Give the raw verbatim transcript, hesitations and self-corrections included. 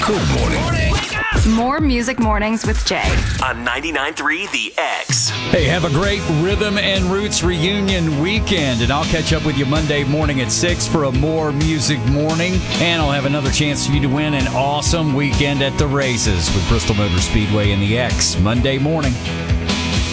Good morning. More Music Mornings with Jay. On ninety-nine point three The X. Hey, have a great Rhythm and Roots reunion weekend, and I'll catch up with you Monday morning at six for a More Music Morning, and I'll have another chance for you to win an awesome weekend at the races with Bristol Motor Speedway and The X Monday morning.